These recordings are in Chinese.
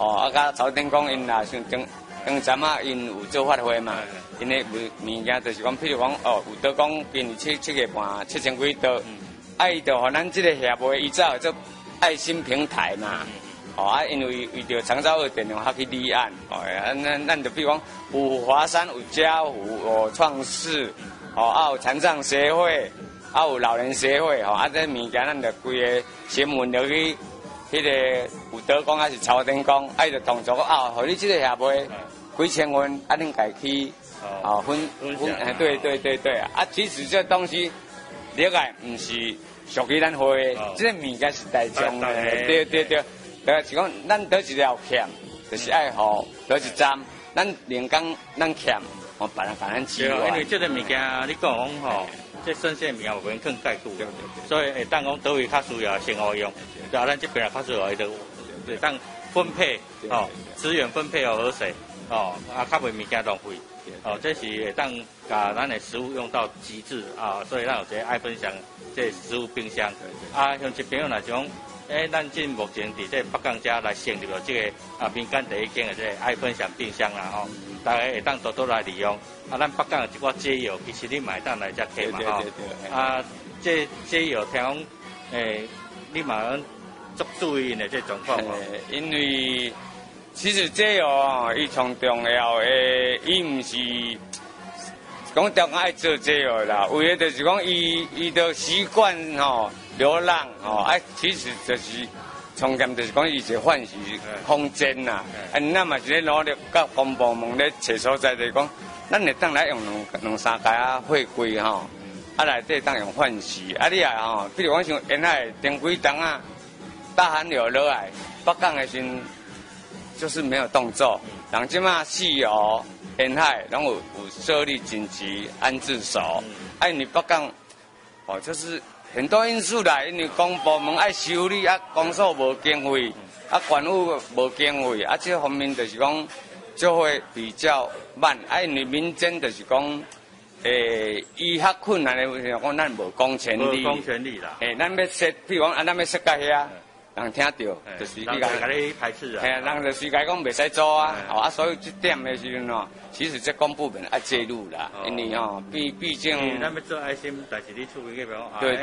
甲朝天讲因若像当阵因有做发挥嘛，因的物件就是讲，譬如讲有刀讲今年7月半7000几刀，伊就互咱这个协会依照做爱心平台嘛。因为着长照二电量较去立案，咱就比如讲有华山、有家福、有创世，有残障协会，有老人协会，这物件咱就规个新闻就去迄个有刀讲还是朝天讲，就动作讲互你这个协会几千元，恁家去分，对，其实这东西了解唔是属于咱会，这个物件是大众的，对。就是讲，咱倒一条欠，就是爱好倒一站，咱连工咱欠，别人甲咱支援。 因为这个物件，你讲这生鲜物件有免更介久，所以会当讲倒位较需要先好用，然后咱这边较需要就当分配资源分配合适较袂物件浪费这是会当把咱的食物用到极致所以咱有一个爱分享这食物冰箱像这边来讲。咱目前伫这北港遮来成立了这个民间第一间的这个爱分享冰箱啦大家会当多多来利用咱北港有一寡街友，其实你买当来遮摕嘛这街友听讲你嘛足注意的这状况因为其实街友伊上重要的，伊唔是讲条爱做街友啦，为的就是讲伊都习惯流浪其实就是重点就是讲伊一个换取空间呐。咱嘛是咧努力，甲公部门咧找所在，就是讲，咱会当来用两三家会柜内底当用换取你比如讲像沿海停几档大寒流落来，北港的时就是没有动作。人即马西游沿海拢有设立紧急安置所，因为北港就是。很多因素啦，因为公部门爱修理公所无经费，县府无经费，这方面就是讲就会比较慢。因为民间就是讲，伊较困难的，讲咱无公权力，咱要设，比如讲咱要设到遐，人听到就是你甲你排斥人就是甲讲袂使做所以这点的时阵其实这公部门要介入啦，因为毕竟。 咱要做爱心，但是你处理个对，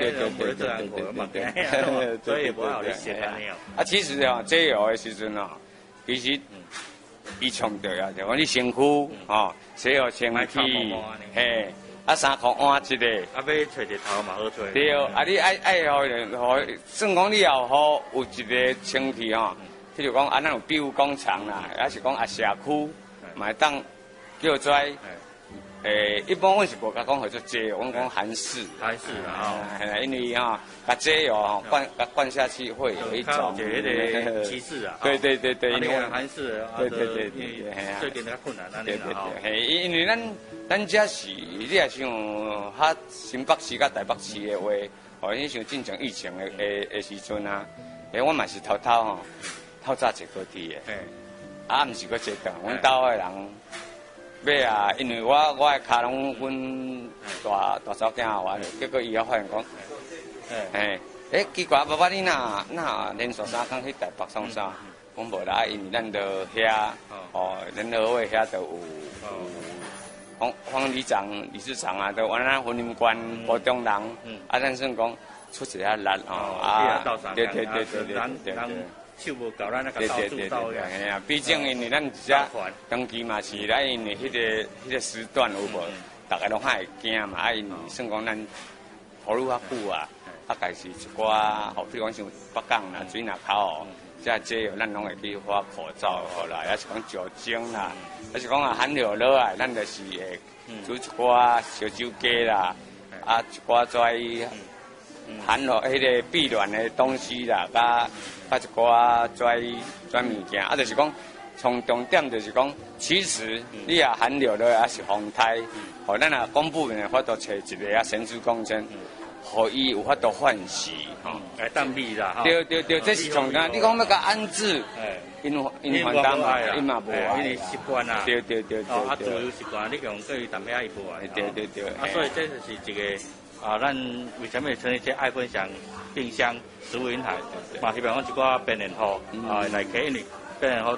所以无好你写安尼其实这有的时阵其实伊强调就讲你身躯洗好清气，3块换一个， 要找一头嘛好找。 对，你爱算讲你也好有一个清气譬如讲咱有庇护工厂啦，还是讲社区，嘛当叫做一般阮是无甲讲叫做街，阮讲韩式因为甲街灌下去会有一种歧视对， 因为韩式对，最近较困难因为咱遮是你也像新北市甲台北市的话，你像进前疫情的时阵我嘛是偷早坐高铁的，毋是搁坐长，阮兜的人要因为我的脚拢阮大嫂囝玩，结果伊发现讲，奇怪，爸爸你哪连续3天去台北送啥？讲无啦，因为咱就遐联合会遐就有方理事长都往咱婚姻馆保中人，咱算讲出一下力对。 手无够，咱那个到处到呀。毕竟因为咱遮长期嘛是咱因为迄个时段有无，大家拢较会惊嘛。因为算讲咱投入较久家是一寡，比如讲像北港啦、水林口这咱拢会去发口罩啦，也是讲酒精啦，也是讲寒流落来，咱就是会煮一寡烧酒鸡啦，一寡含落迄个避暖的东西啦，甲一寡遮物件，就是讲从重点就是讲，其实你也寒流落也是风台，互咱公部门的法度找一个神之公证，互伊有法度换洗来当秘啦。 对，这是重点。你讲要甲安置，因还当因嘛无因为习惯啦。 对。 自由习惯，你用对淡薄伊无啊。 对。 所以这就是一个。咱为什么成立这爱分享冰箱食物平台？嘛，希望讲一寡便利户来开，因为便利户